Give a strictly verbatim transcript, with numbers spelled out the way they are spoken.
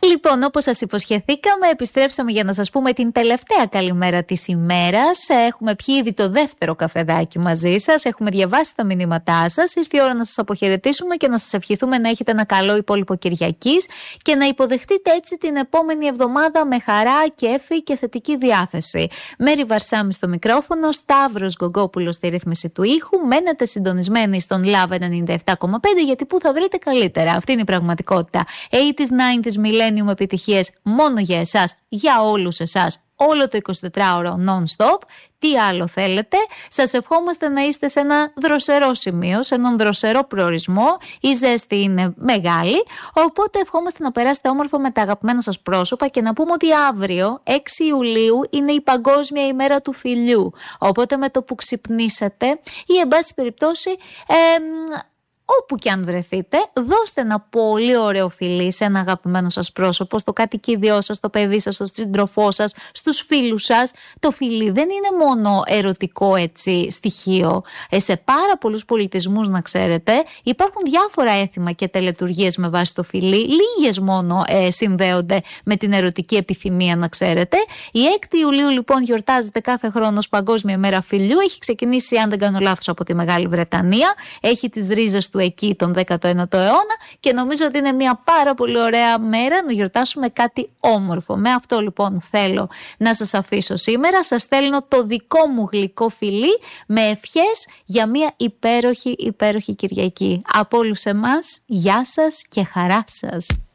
Λοιπόν, όπως σας υποσχεθήκαμε, επιστρέψαμε για να σας πούμε την τελευταία καλημέρα της ημέρας. Έχουμε πιει ήδη το δεύτερο καφεδάκι μαζί σας, έχουμε διαβάσει τα μηνύματά σας. Ήρθε η ώρα να σας αποχαιρετήσουμε και να σας ευχηθούμε να έχετε ένα καλό υπόλοιπο Κυριακής και να υποδεχτείτε έτσι την επόμενη εβδομάδα με χαρά, κέφι και θετική διάθεση. Μέρη Βαρσάμι στο μικρόφωνο, Σταύρος Γκογκόπουλος στη ρύθμιση του ήχου. Μένετε συντονισμένοι στον Love ενενήντα επτά κόμμα πέντε, γιατί πού θα βρείτε καλύτερα. Αυτή είναι η πραγματικότητα. ογδόντα, ενενήντα Millennium επιτυχίες μόνο για εσάς, για όλους εσάς, όλο το εικοσιτετράωρο non-stop. Τι άλλο θέλετε? Σας ευχόμαστε να είστε σε ένα δροσερό σημείο, σε έναν δροσερό προορισμό. Η ζέστη είναι μεγάλη, οπότε ευχόμαστε να περάσετε όμορφα με τα αγαπημένα σας πρόσωπα και να πούμε ότι αύριο, έξι Ιουλίου, είναι η Παγκόσμια ημέρα του φιλιού. Οπότε με το που ξυπνήσετε ή εν πάση περιπτώσει... Ε, όπου και αν βρεθείτε, δώστε ένα πολύ ωραίο φιλί σε ένα αγαπημένο σας πρόσωπο, στο κατοικίδιό σας, στο παιδί σας, στον σύντροφό σας, στους φίλους σας. Το φιλί δεν είναι μόνο ερωτικό έτσι στοιχείο. Ε, σε πάρα πολλούς πολιτισμούς, να ξέρετε, υπάρχουν διάφορα έθιμα και τελετουργίες με βάση το φιλί. Λίγες μόνο ε, συνδέονται με την ερωτική επιθυμία, να ξέρετε. Η έκτη Ιουλίου λοιπόν γιορτάζεται κάθε χρόνο ως Παγκόσμια ημέρα φιλιού. Έχει ξεκινήσει, αν δεν κάνω λάθος, από τη Μεγάλη Βρετανία. Έχει τις ρίζες του εκεί τον δέκατο ένατο αιώνα και νομίζω ότι είναι μια πάρα πολύ ωραία μέρα να γιορτάσουμε κάτι όμορφο. Με αυτό λοιπόν θέλω να σας αφήσω σήμερα. Σας στέλνω το δικό μου γλυκό φιλί με ευχές για μια υπέροχη υπέροχη Κυριακή. Από όλους εμάς, γεια σας και χαρά σας.